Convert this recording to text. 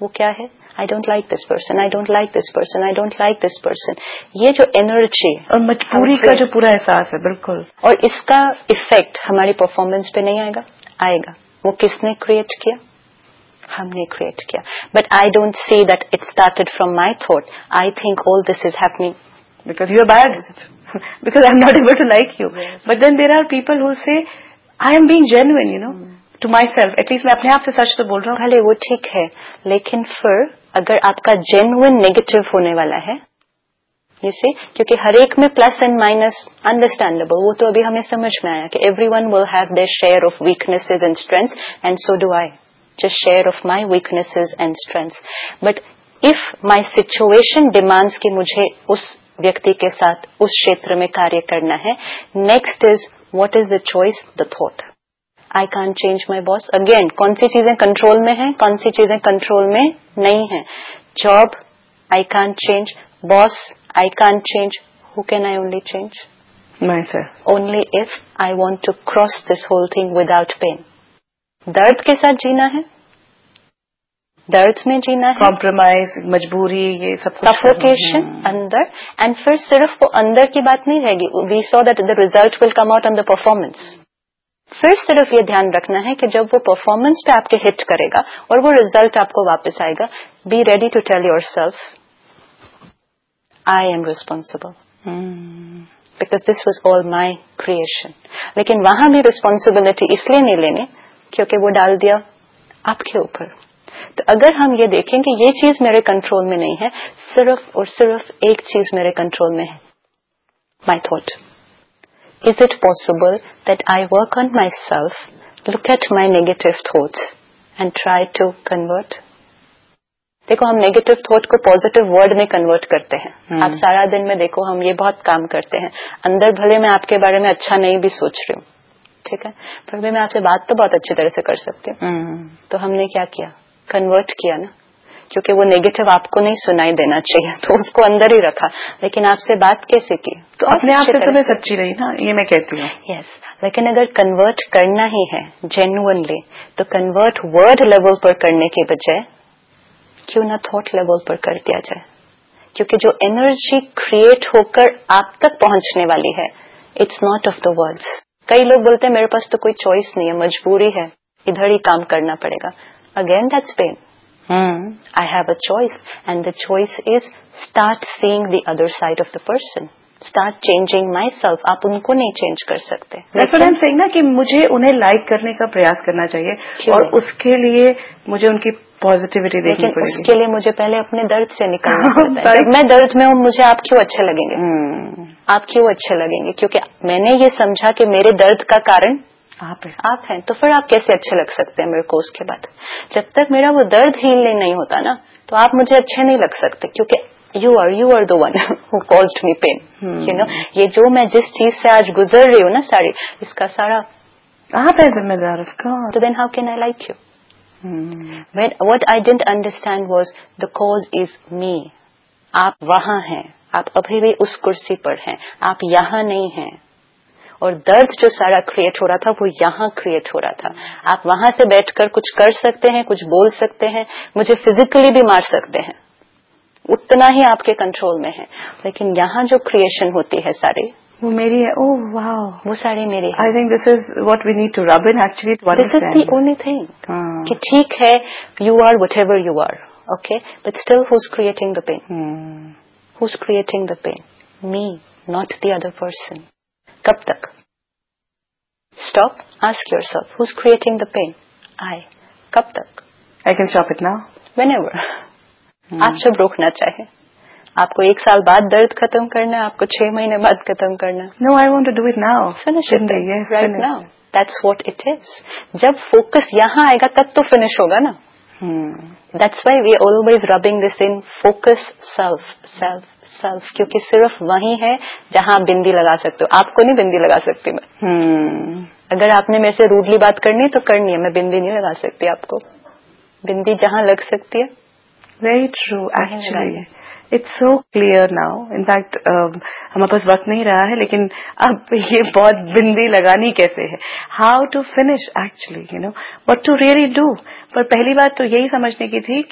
वो क्या है? I don't like this person, I don't like this person, I don't like this person. ये जो एनर्जी और मजबूरी का जो पूरा एहसास है, बिल्कुल. और इसका इफेक्ट हमारी परफॉर्मेंस पे नहीं आएगा? आएगा. वो किसने क्रिएट किया? हमने क्रिएट किया. But I don't see that it started from my thought. I think all this is happening because you are bad, because I'm not able to like you. Yes. But then there are people who say I am being genuine, to myself. At least मैं अपने आप से सच तो बोल रहा हूँ. भले वो ठीक है, लेकिन फिर अगर आपका जेन्युइन नेगेटिव होने वाला है, you see, क्योंकि हर एक में प्लस एंड माइनस अंडरस्टैंडेबल, वो तो अभी हमें समझ में आया कि everyone will have their share of weaknesses and strengths, and so do I. Just share of my weaknesses and strengths. But if my situation demands कि मुझे उस व्यक्ति के साथ उस क्षेत्र में कार्य करना है, next is what is the choice? The thought. I can't change my boss. Again, कौन सी चीजें कंट्रोल में है, कौन सी चीजें कंट्रोल में नहीं है? Job I can't change, boss I can't change. Who can I only change? My self. Only if I want to cross this whole thing without pen. दर्द के साथ जीना है, दर्द में जीना है, कॉम्प्रोमाइज, मजबूरी, ये सब सफोकेशन अंदर. एंड फिर सिर्फ वो अंदर की बात नहीं रहेगी. We saw that the result will come out on the performance. फिर सिर्फ ये ध्यान रखना है कि जब वो परफॉर्मेंस पे आपके हिट करेगा और वो रिजल्ट आपको वापस आएगा, be ready to tell your self I am responsible, because this was all my creation. लेकिन वहां भी रिस्पॉन्सिबिलिटी इसलिए नहीं लेनी क्योंकि वो डाल दिया आपके ऊपर. तो अगर हम ये देखें कि ये चीज मेरे कंट्रोल में नहीं है, सिर्फ और सिर्फ एक चीज मेरे कंट्रोल में है, my thought. Is it possible that I work on my self, look at my negative thoughts and try to convert? देखो, हम नेगेटिव थॉट को पॉजिटिव वर्ड में कन्वर्ट करते हैं. आप सारा दिन में देखो, हम ये बहुत काम करते हैं. अंदर भले मैं आपके बारे में अच्छा नहीं भी सोच रही हूँ, ठीक है, पर भी मैं आपसे बात तो बहुत अच्छी तरह से कर सकती हूँ. तो हमने क्या किया? कन्वर्ट किया ना, क्योंकि वो नेगेटिव आपको नहीं सुनाई देना चाहिए, तो उसको अंदर ही रखा. लेकिन आपसे बात कैसे की? तो अपने आप से तो मैं सच्ची रही ना, ये मैं कहती हूँ. यस, लेकिन अगर कन्वर्ट करना ही है जेन्युइनली, तो कन्वर्ट वर्ड लेवल पर करने के बजाय क्यों ना थॉट लेवल पर कर दिया जाए? क्योंकि जो एनर्जी क्रिएट होकर आप तक पहुंचने वाली है, it's not of the words. कई लोग बोलते हैं मेरे पास तो कोई चॉइस नहीं है, मजबूरी है, इधर ही काम करना पड़ेगा. Again, that's pain. I have a choice, and the choice is start seeing the other side of the person. Start changing myself. आप उनको नहीं चेंज कर सकते. That's what I'm saying ना, कि मुझे उन्हें लाइक करने का प्रयास करना चाहिए. और उसके लिए मुझे उनकी पॉजिटिविटी देखनी पड़ेगी. लेकिन उसके लिए मुझे पहले अपने दर्द से निकलना पड़ता है. जब मैं दर्द में हूँ, मुझे आप क्यों अच्छे लगेंगे? आप क्यों अच्छे लगेंगे? क्योंकि मैंने ये समझा कि मेरे दर्द का कारण आप हैं. तो फिर आप कैसे अच्छे लग सकते हैं मेरे को उसके बाद? जब तक मेरा वो दर्द हील नहीं होता ना, तो आप मुझे अच्छे नहीं लग सकते, क्योंकि you are the one who caused me pen. You know, ये जो मैं जिस चीज से आज गुजर रही हूँ ना सारी, इसका सारा आप है जिम्मेदार. तो then how can I like you? What I didn't understand was the cause is me. आप वहां हैं, आप अभी भी उस कुर्सी पर हैं, आप यहाँ नहीं हैं. और दर्द जो सारा क्रिएट हो रहा था, वो यहाँ क्रिएट हो रहा था. आप वहां से बैठकर कुछ कर सकते हैं, कुछ बोल सकते हैं, मुझे फिजिकली भी मार सकते हैं, उतना ही आपके कंट्रोल में है. लेकिन यहाँ जो क्रिएशन होती है सारी, वो मेरी है. ओह वाओ, वो सारी मेरी है. I think this is what we need to rub in actually to understand. This is the only thing कि ठीक है, you are whatever you are, okay, but still who is creating the pen? Who is creating the pen? Me, not the other person. कब तक? Stop, ask yourself, who's creating the pain? I. कब तक? I can stop it now. Whenever. आप जब रोकना चाहे. आपको 1 साल बाद दर्द खत्म करना है, आपको 6 महीने बाद खत्म करना है. No, I want to do it now. Finish it then, yes, right finish. now. That's what it is. जब फोकस यहाँ आएगा तब तो फिनिश होगा ना. That's why we always rubbing this in, focus self, self, self, क्योंकि सिर्फ वही है जहाँ आप बिंदी लगा सकते हो. आपको नहीं बिंदी लगा सकती मैं. अगर आपने मेरे से रूडली बात करनी है तो करनी है, मैं बिंदी नहीं लगा सकती आपको. बिंदी जहाँ लग सकती है. Very true. Actually it's so clear now. In fact हमारे पास वक्त नहीं रहा है, लेकिन अब ये बहुत बिंदी लगानी कैसे है, how to finish actually, you know, what to really do. पर पहली बात तो यही समझने की थी